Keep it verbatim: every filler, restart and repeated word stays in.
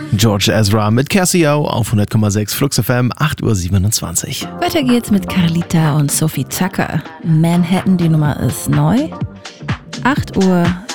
George Ezra mit Casio auf hundert Komma sechs Flux F M, acht Uhr siebenundzwanzig. Weiter geht's mit Carlita und Sophie Tucker. Manhattan, die Nummer ist neu. acht Uhr